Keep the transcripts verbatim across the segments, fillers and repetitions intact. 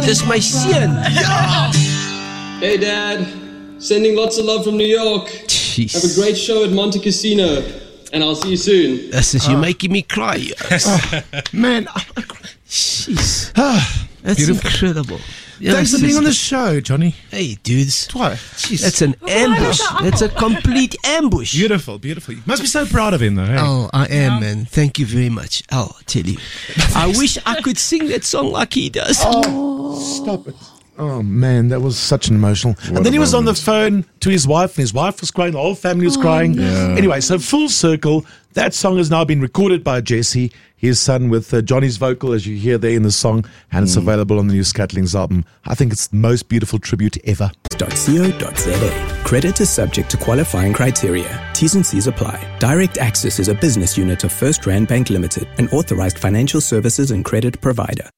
Dis my seun. Hey Dad, sending lots of love from New York. Jeez. Have a great show at Monte Casino, and I'll see you soon. This is you oh. making me cry. Oh, man, jeez, ah, that's beautiful. Incredible. Yeah, Thanks for being on the show, Johnny. Hey, dudes. Why? Jeez. That's an ambush. That's a complete ambush. Beautiful, beautiful. You must be so proud of him, though. Hey? Oh, I am, yeah. man. Thank you very much. I'll tell you. I wish I could sing that song like he does. Oh, stop it. Oh, man, that was such an emotional. What and then he was moment. on the phone to his wife, and his wife was crying, the whole family was oh, crying. Yeah. Anyway, so full circle, that song has now been recorded by Jesse, his son, with uh, Johnny's vocal, as you hear there in the song, and it's mm. available on the new Scatlings album. I think it's the most beautiful tribute ever. .co.za. Credit is subject to qualifying criteria. T's and C's apply. Direct Access is a business unit of First Rand Bank Limited, an authorized financial services and credit provider.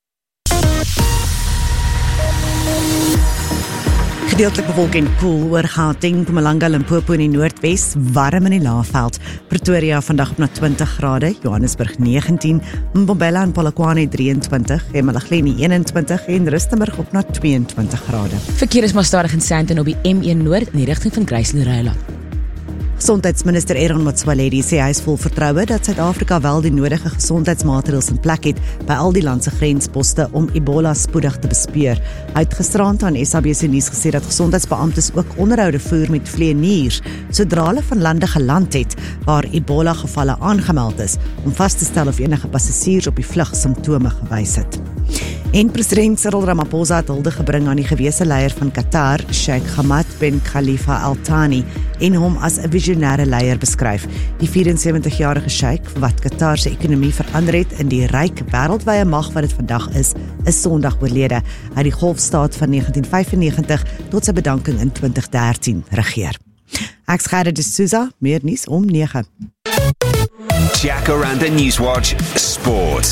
Gedeeltelik bewolk en koel oor Gauteng, Mpumalanga, Limpopo in die noordwes, warm in die Laagveld. Pretoria vandag op na twintig grade, Johannesburg negentien, Mbombela en Polokwane drieëntwintig, eMalahleni eenentwintig en Rustenburg op na tweeëntwintig grade. Verkeer is maar stadig in Sandton op die M een Noord in die rigting van Grysler-Ryla. Gesondheidsminister Aaron Motsoaledi sê hy is vol vertroue dat Suid-Afrika wel die nodige gesondheidsmaatreëls in plek het by al die land se grensposte om Ebola spoedig te bespeur. Hy het gisterand aan S A B C nuus gesê dat gesondheidsbeamptes ook onderhoude voer met vlieëniers sodra hulle van lande geland het waar Ebola gevalle aangemeld is om vas te stel of enige passasiers op die vlug simptome gewys het. En president Cyril Ramaphosa het hulde gebring aan die gewese leier van Qatar, Sheikh Hamad bin Khalifa Al Thani, en hom as 'n visionêre leier beskryf. Die vierensewentig-jarige Sheikh, wat Qatar se ekonomie verander het in die ryk wêreldwye mag wat dit vandag is, is Sondag oorlede. Hy het die Golfstaat van negentien vyfennegentig tot sy bedanking in twintig dertien regeer. Ek's Gerda de Souza, meer nuus om nege. Jacaranda Newswatch Sport.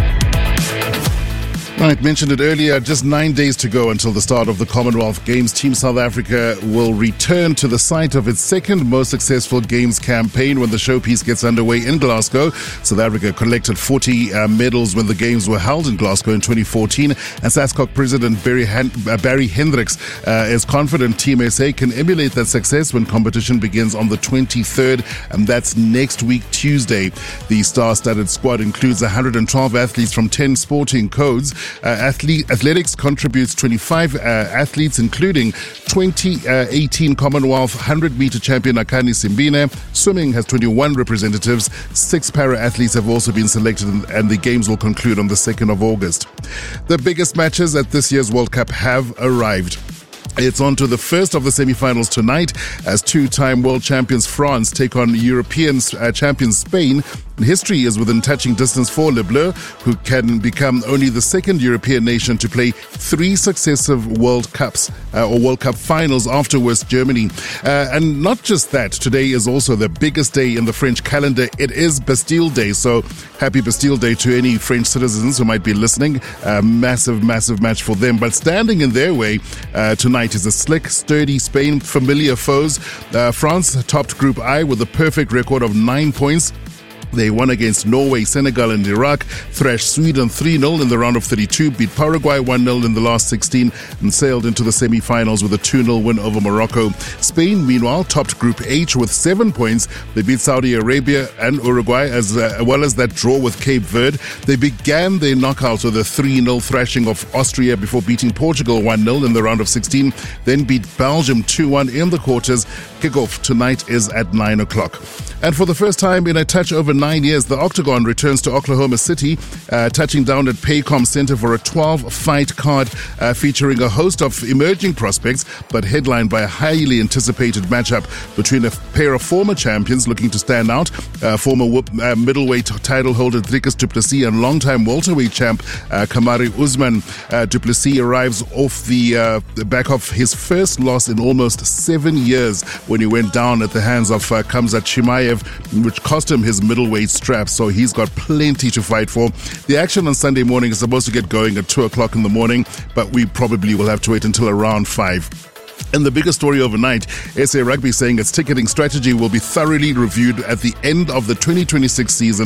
Right, mentioned it earlier, just nine days to go until the start of the Commonwealth Games. Team South Africa will return to the site of its second most successful Games campaign when the showpiece gets underway in Glasgow. South Africa collected forty uh, medals when the Games were held in Glasgow in twenty fourteen. And SASCOC President Barry, Han- uh, Barry Hendricks uh, is confident Team S A can emulate that success when competition begins on the twenty-third, and that's next week, Tuesday. The star-studded squad includes one hundred twelve athletes from ten sporting codes. Uh, athlete, athletics contributes twenty-five uh, athletes, including twenty eighteen Commonwealth one hundred meter champion Akani Simbine. Swimming has twenty-one representatives. Six para-athletes have also been selected, and the Games will conclude on the second of August. The biggest matches at this year's World Cup have arrived. It's on to the first of the semi-finals tonight as two-time world champions France take on European uh, champions Spain. History is within touching distance for Le Bleu, who can become only the second European nation to play three successive World Cups uh, or World Cup finals after West Germany. Uh, and not just that, today is also the biggest day in the French calendar. It is Bastille Day, so happy Bastille Day to any French citizens who might be listening. A massive, massive match for them. But standing in their way uh, tonight is a slick, sturdy Spain, familiar foes. Uh, France topped Group I with a perfect record of nine points. They won against Norway, Senegal and Iraq, thrashed Sweden three nil in the round of thirty-two, beat Paraguay one nil in the last sixteen and sailed into the semi-finals with a two nil win over Morocco. Spain, meanwhile, topped Group H with seven points. They beat Saudi Arabia and Uruguay as uh, well as that draw with Cape Verde. They began their knockouts with a three nil thrashing of Austria before beating Portugal one nil in the round of sixteen, then beat Belgium two one in the quarters. Kickoff tonight is at nine o'clock. And for the first time in a touch over nine years, the Octagon returns to Oklahoma City, uh, touching down at Paycom Center for a twelve-fight card uh, featuring a host of emerging prospects, but headlined by a highly anticipated matchup between a pair of former champions looking to stand out, uh, former uh, middleweight title holder Dricus du Plessis and longtime welterweight champ uh, Kamaru Usman. Uh, du Plessis arrives off the, uh, the back of his first loss in almost seven years when he went down at the hands of uh, Khamzat Chimaev, which cost him his middleweight strap, so he's got plenty to fight for. The action on Sunday morning is supposed to get going at two o'clock in the morning, but we probably will have to wait until around five. And the biggest story overnight, S A Rugby saying its ticketing strategy will be thoroughly reviewed at the end of the twenty twenty-six season.